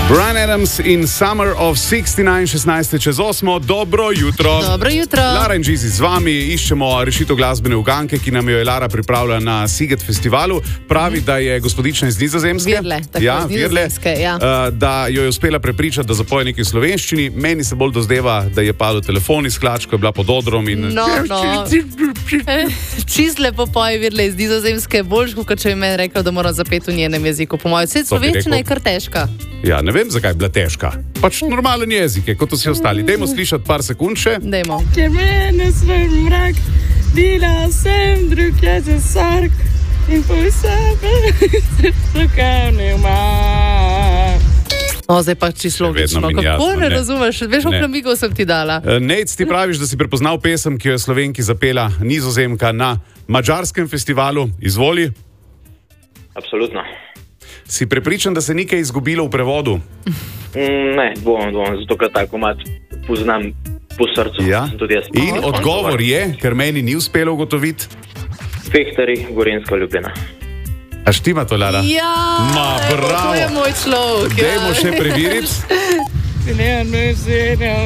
Bryan Adams in Summer of 69, 16 čez 8. Dobro jutro. Dobro jutro. Lara in Gizi z vami, iščemo rešitev glasbene uganke, ki nam jo je Lara pripravila na Siget festivalu. Pravi, da je gospodična iz Nizozemske. Virle, tako, Nizozemske, ja. Da jo je uspela prepričati, da zapoje nekaj v slovenščini. Meni se bolj dozdeva, da je padel telefon iz hlač, ko je bila pod odrom in... Čist lepo poje Virle iz Nizozemske, boljš, kot če je meni rekel, da mora zapeti v njenem jeziku. Po mojem, slovenščina je kar težka. Ja, ne vem, zakaj je bila težka. Pač normalen jezik je, kot vsi ostali. Dajmo slišati par sekund še. Dajmo. Ker mene svoj mrak, dila sem drug jezik sark in po sebe tukaj ne ima. O, zdaj pa čisto logično. Kako ne razumeš? Veš, v namigov sem ti dala. Nejc, ti praviš, da si prepoznal pesem, ki jo je Slovenki zapela Nizozemka na madžarskem festivalu. Izvoli. Absolutno. Si prepričan, da se ni kaj izgubilo v prevodu? Ne, bom, zato ker tako mat poznam po srcu. Ja. In odgovor je, ker meni ni uspelo ugotoviti. Fehtari, Gorenjska Ljubljana. A štima to, Lara? Ja, bravo. To je moj človek. Dajmo še preveriti.